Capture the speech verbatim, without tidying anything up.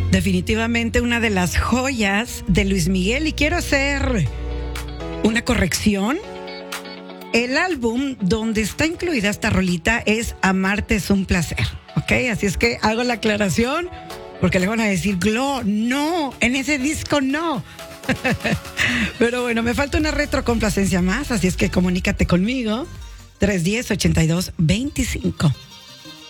Definitivamente una de las joyas de Luis Miguel. Y quiero hacer una corrección. El álbum donde está incluida esta rolita es Amarte es un placer, ¿ok? Así es que hago la aclaración porque le van a decir, Glo, no, en ese disco no. Pero bueno, me falta una retrocomplacencia más, así es que comunícate conmigo. tres uno cero, ochenta y dos veinticinco.